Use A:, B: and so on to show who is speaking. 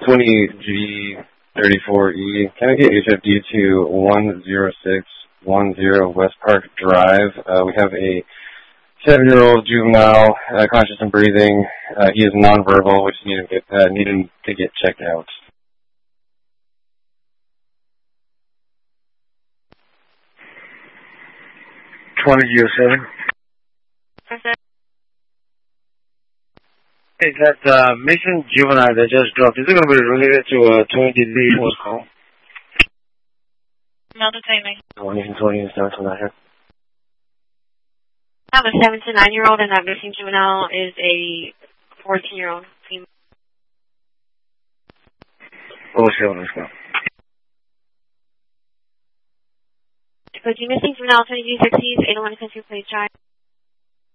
A: 20G34E. Can I get HFD to 10610 West Park Drive? We have a 7-year-old juvenile, conscious and breathing. He is nonverbal, which need him to get checked out.
B: 2007. Hey, that missing juvenile that just dropped, is it going to be related to a 20D was call?
C: No detaining.
B: 20 is not here.
C: I have a 7 to 9-year-old, and that missing juvenile is a 14-year-old female.
B: What was your let's go?
C: But you missing juvenile 20G60s, 801 country plate charge.